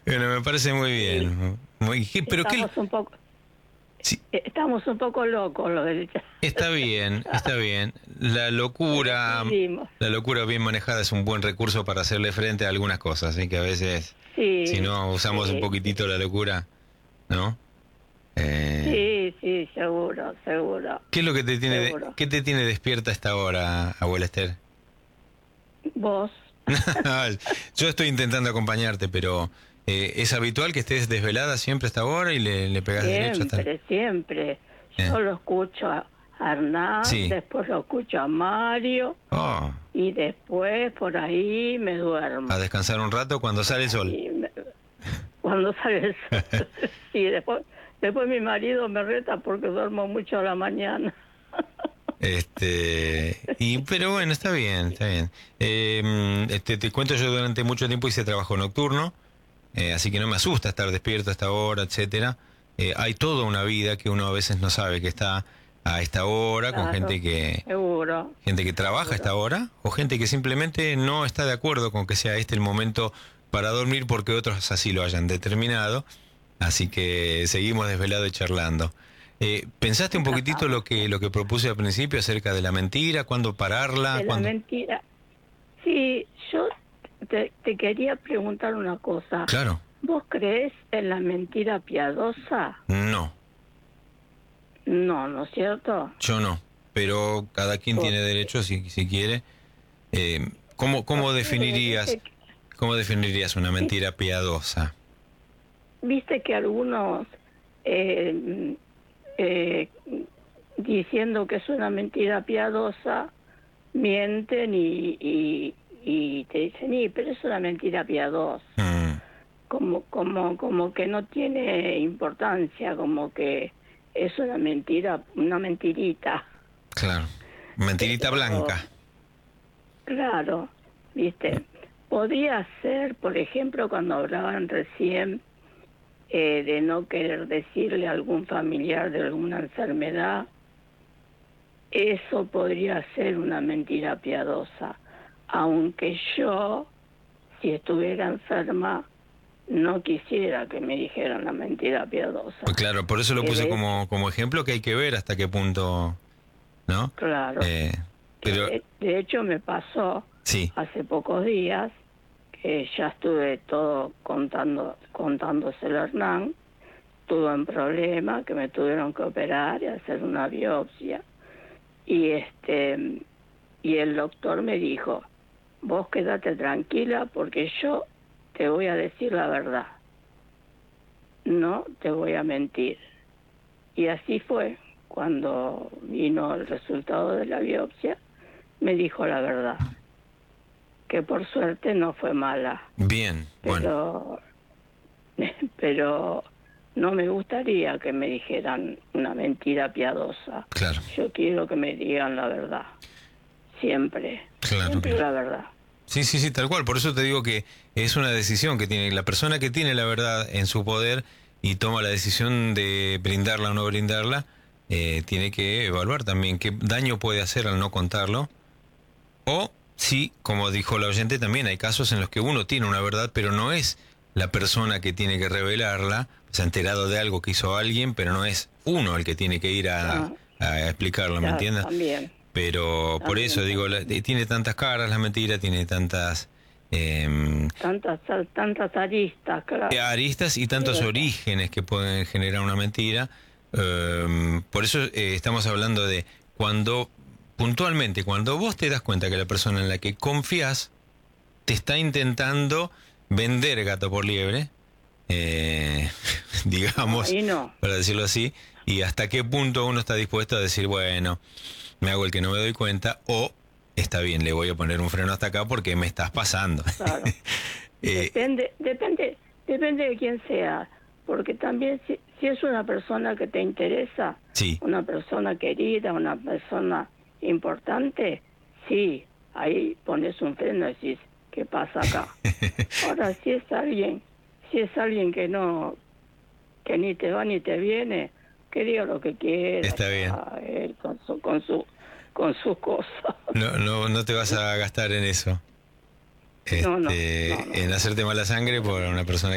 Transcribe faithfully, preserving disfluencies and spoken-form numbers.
Bueno, me parece muy bien. Muy, ¿qué- pero qué, Estamos un poco, sí, estamos un poco locos los del chat. está bien, está bien. La Pero locura, seguimos. la locura bien manejada es un buen recurso para hacerle frente a algunas cosas, así que a veces, si Sí, no usamos un sí, poquitito la locura, ¿no? Eh, sí, sí, seguro, seguro, ¿qué es lo que te tiene, de- seguro. qué te tiene despierta a esta hora, abuela Esther? Vos, Yo estoy intentando acompañarte, pero eh, ¿es habitual que estés desvelada siempre a esta hora y le, le pegas derecho hasta el... siempre, siempre. Eh, Yo lo escucho a Hernán, sí. después lo escucho a Mario Oh, y después por ahí me a duermo. descansar un rato cuando Por sale el sol. ahí me- cuando sale el sol. Sí, después, después mi marido me reta porque duermo mucho a la mañana. Este, y, pero bueno, está bien, está bien. Eh, este, te cuento, yo durante mucho tiempo hice trabajo nocturno, eh, así que no me asusta estar despierto a esta hora, etcétera. Eh, hay toda una vida que uno a veces no sabe que está a esta hora, con Claro, gente que, seguro, gente que trabaja a seguro. esta hora, o gente que simplemente no está de acuerdo con que sea este el momento para dormir porque otros así lo hayan determinado. Así que seguimos desvelados y charlando. Eh, ¿pensaste un Acá poquitito lo estamos. que lo que propuse al principio acerca de la mentira? ¿Cuándo pararla? De la ¿Cuándo? mentira. Sí, yo te, te quería preguntar una cosa. Claro, ¿Vos crees en la mentira piadosa? no, No, ¿no es cierto? yo no. Pero cada quien tiene Porque, derecho si, si quiere. Eh, ¿cómo, cómo porque definirías viste, que- cómo definirías una vi- mentira piadosa? viste que algunos eh, eh, diciendo que es una mentira piadosa mienten y, y, y te dicen, y, pero es una mentira piadosa. Mm, Como, como, como que no tiene importancia, como que es una mentira, una mentirita. claro, mentirita Pero, blanca. claro, viste, podría ser, por ejemplo, cuando hablaban recién eh, de no querer decirle a algún familiar de alguna enfermedad, eso podría ser una mentira piadosa, aunque yo, si estuviera enferma, no quisiera que me dijeran la mentira piadosa. Pues claro, por eso lo Que puse de hecho, como, como ejemplo que hay que ver hasta qué punto, ¿no? claro, Eh, que pero de, de hecho me pasó sí, hace pocos días que ya estuve todo contando, contándoselo a Hernán, tuve un problema, que me tuvieron que operar y hacer una biopsia. Y este y el doctor me dijo, vos quédate tranquila porque yo te voy a decir la verdad, no te voy a mentir. Y así fue, cuando vino el resultado de la biopsia, me dijo la verdad, que por suerte no fue mala, bien, bueno, pero, pero no me gustaría que me dijeran una mentira piadosa. claro, Yo quiero que me digan la verdad, siempre, claro, siempre claro. la verdad. Sí, sí, sí, tal cual. Por eso te digo que es una decisión que tiene la persona que tiene la verdad en su poder y toma la decisión de brindarla o no brindarla, eh, tiene que evaluar también qué daño puede hacer al no contarlo. O sí, como dijo la oyente, también hay casos en los que uno tiene una verdad, pero no es la persona que tiene que revelarla. Se ha enterado de algo que hizo alguien, pero no es uno el que tiene que ir a, Ah, a explicarlo, ¿me claro, entiendes? también, Pero por eso también, digo, la- también. eh, tiene tantas caras la mentira, tiene tantas eh, Tantas, tantas aristas, claro, aristas y es tantos verdad. orígenes que pueden generar una mentira. Eh, por eso eh, estamos hablando de cuando, puntualmente, cuando vos te das cuenta que la persona en la que confías te está intentando vender gato por liebre, eh, No, digamos, ahí no. para decirlo así, y hasta qué punto uno está dispuesto a decir, bueno, me hago el que no me doy cuenta, o está bien, le voy a poner un freno hasta acá porque me estás pasando. Claro, eh, depende, depende, depende de quién sea, porque también si, si es una persona que te interesa, sí, una persona querida, una persona importante, sí, ahí pones un freno y decís, ¿qué pasa acá? Ahora, si es alguien, si es alguien que no, que ni te va ni te viene, que diga lo que quiera, está bien. ya, él con su, con su, con sus cosas. No, no, no te vas a gastar en eso. No, no, Este, no, no, en no, hacerte mala sangre por una persona